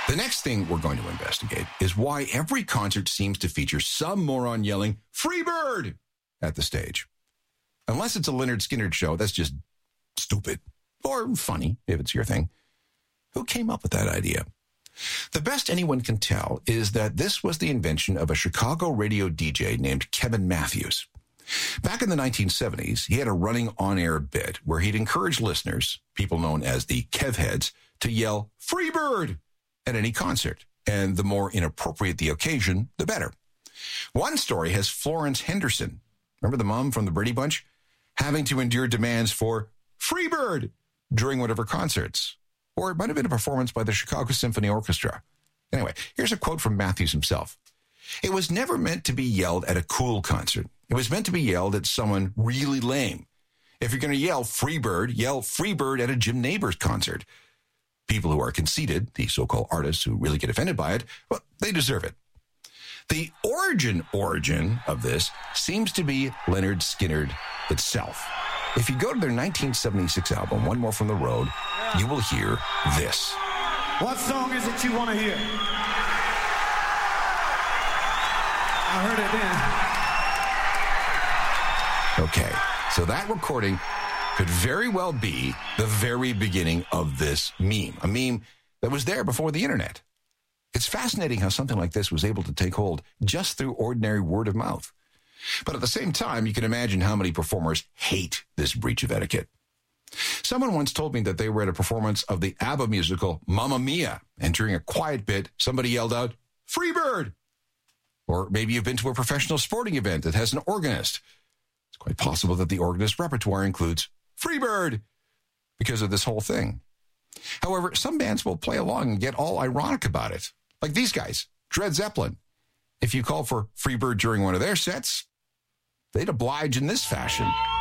The next thing we're going to investigate is why every concert seems to feature some moron yelling, "Freebird!" at the stage. Unless it's a Lynyrd Skynyrd show, that's just stupid. Or funny, if it's your thing. Who came up with that idea? The best anyone can tell is that this was the invention of a Chicago radio DJ named Kevin Matthews. Back in the 1970s, he had a running on-air bit where he'd encourage listeners, people known as the Kevheads, to yell, "Freebird!" at any concert. And the more inappropriate the occasion, the better. One story has Florence Henderson, remember the mom from the Brady Bunch, having to endure demands for "Freebird" during one of her concerts. Or it might have been a performance by the Chicago Symphony Orchestra. Anyway, here's a quote from Matthews himself. "It was never meant to be yelled at a cool concert. It was meant to be yelled at someone really lame. If you're going to yell Freebird at a Jim Neighbors concert. People who are conceited, the so-called artists who really get offended by it, well, they deserve it." The origin of this seems to be Lynyrd Skynyrd itself. If you go to their 1976 album, One More from the Road, you will hear this. What song is it you want to hear? I heard it then. Okay, so that recording could very well be the very beginning of this meme, a meme that was there before the internet. It's fascinating how something like this was able to take hold just through ordinary word of mouth. But at the same time, you can imagine how many performers hate this breach of etiquette. Someone once told me that they were at a performance of the ABBA musical Mamma Mia, and during a quiet bit, somebody yelled out, "Freebird!" Or maybe you've been to a professional sporting event that has an organist. It's quite possible that the organist repertoire includes "Freebird" because of this whole thing. However, some bands will play along and get all ironic about it. Like these guys, Dred Zeppelin. If you call for "Freebird" during one of their sets, they'd oblige in this fashion.